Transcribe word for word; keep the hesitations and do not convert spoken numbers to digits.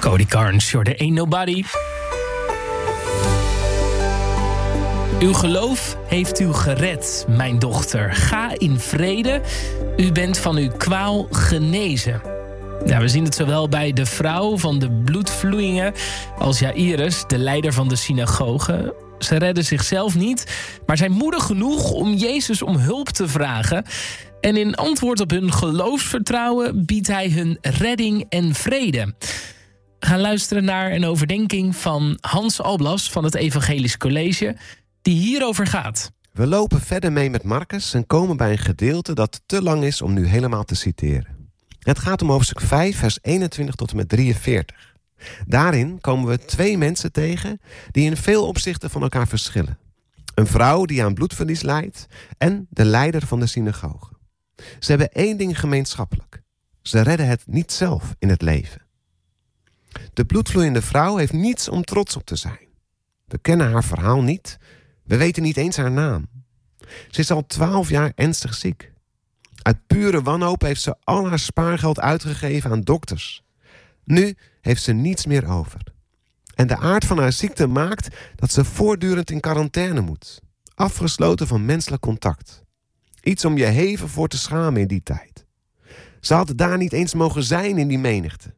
Cody Carnes, you're the Ain't Nobody. Uw geloof heeft u gered, mijn dochter. Ga in vrede. U bent van uw kwaal genezen. Ja, we zien het zowel bij de vrouw van de bloedvloeien als Jairus, de leider van de synagoge. Ze redden zichzelf niet, maar zijn moedig genoeg om Jezus om hulp te vragen. En in antwoord op hun geloofsvertrouwen biedt hij hun redding en vrede. We gaan luisteren naar een overdenking van Hans Alblas van het Evangelisch College, die hierover gaat. We lopen verder mee met Marcus en komen bij een gedeelte dat te lang is om nu helemaal te citeren. Het gaat om hoofdstuk vijf, vers eenentwintig tot en met drieënveertig. Daarin komen we twee mensen tegen die in veel opzichten van elkaar verschillen. Een vrouw die aan bloedverlies lijdt en de leider van de synagoge. Ze hebben één ding gemeenschappelijk. Ze redden het niet zelf in het leven. De bloedvloeiende vrouw heeft niets om trots op te zijn. We kennen haar verhaal niet. We weten niet eens haar naam. Ze is al twaalf jaar ernstig ziek. Uit pure wanhoop heeft ze al haar spaargeld uitgegeven aan dokters. Nu heeft ze niets meer over. En de aard van haar ziekte maakt dat ze voortdurend in quarantaine moet. Afgesloten van menselijk contact. Iets om je heven voor te schamen in die tijd. Ze had daar niet eens mogen zijn in die menigte.